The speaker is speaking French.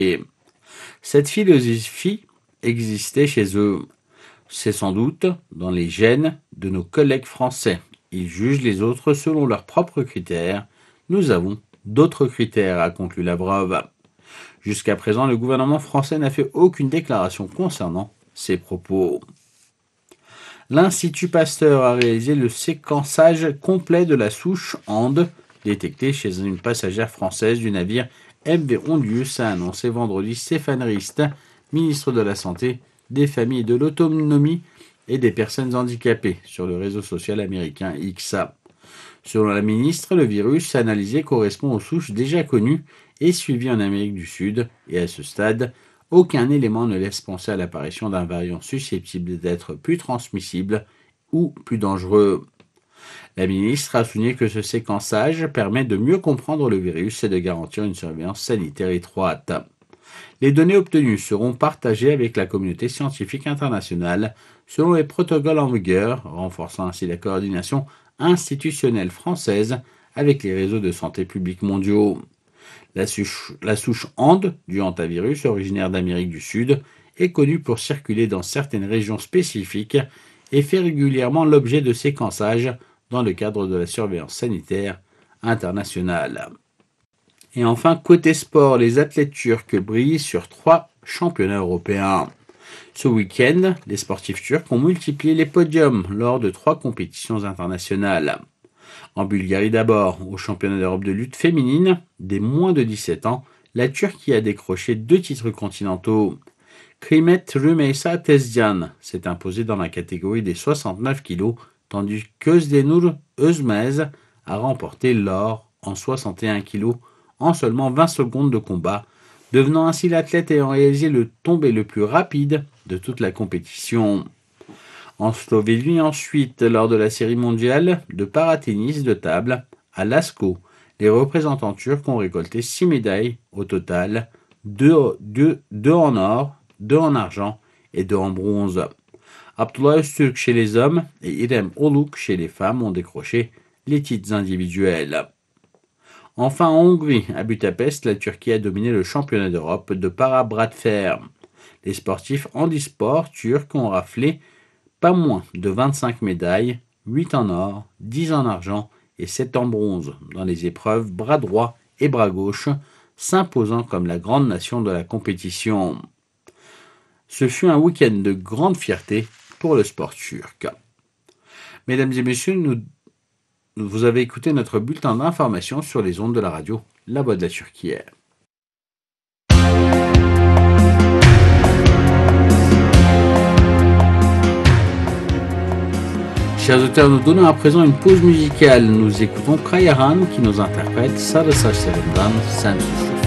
Cette philosophie existait chez eux. C'est sans doute dans les gènes de nos collègues français. Ils jugent les autres selon leurs propres critères. Nous avons d'autres critères, a conclu Lavrov. Jusqu'à présent, le gouvernement français n'a fait aucune déclaration concernant ces propos. L'Institut Pasteur a réalisé le séquençage complet de la souche Ande détectée chez une passagère française du navire MV Ondius, a annoncé vendredi Stéphane Rist, ministre de la Santé, des Familles et de l'Autonomie et des Personnes handicapées, sur le réseau social américain X. Selon la ministre, le virus analysé correspond aux souches déjà connues et suivies en Amérique du Sud, et à ce stade, aucun élément ne laisse penser à l'apparition d'un variant susceptible d'être plus transmissible ou plus dangereux. La ministre a souligné que ce séquençage permet de mieux comprendre le virus et de garantir une surveillance sanitaire étroite. Les données obtenues seront partagées avec la communauté scientifique internationale selon les protocoles en vigueur, renforçant ainsi la coordination institutionnelle française avec les réseaux de santé publique mondiaux. La souche Ande du hantavirus, originaire d'Amérique du Sud, est connue pour circuler dans certaines régions spécifiques et fait régulièrement l'objet de séquençage dans le cadre de la surveillance sanitaire internationale. Et enfin, côté sport, les athlètes turcs brillent sur 3 championnats européens. Ce week-end, les sportifs turcs ont multiplié les podiums lors de 3 compétitions internationales. En Bulgarie d'abord, au championnat d'Europe de lutte féminine, des moins de 17 ans, la Turquie a décroché 2 titres continentaux. Kıymet Rümeysa Tezcan s'est imposée dans la catégorie des 69 kg, tandis qu'Özdemir Özmez a remporté l'or en 61 kg en seulement 20 secondes de combat, devenant ainsi l'athlète ayant réalisé le tombé le plus rapide de toute la compétition. En Slovénie ensuite, lors de la série mondiale de paratennis de table à Lascaux, les représentants turcs ont récolté 6 médailles au total, 2 en or, 2 en argent et 2 en bronze. Abdullah Öztürk chez les hommes et Irem Oluk chez les femmes ont décroché les titres individuels. Enfin, en Hongrie, à Budapest, la Turquie a dominé le championnat d'Europe de para-bras de fer. Les sportifs handisport turcs ont raflé pas moins de 25 médailles, 8 en or, 10 en argent et 7 en bronze dans les épreuves bras droit et bras gauche, s'imposant comme la grande nation de la compétition. Ce fut un week-end de grande fierté pour le sport turc. Mesdames et messieurs, vous avez écouté notre bulletin d'information sur les ondes de la radio La Voix de la Turquie. Chers auditeurs, nous donnons à présent une pause musicale. Nous écoutons Kayahan qui nous interprète Sarı Saçlarından Sen Suçlusun.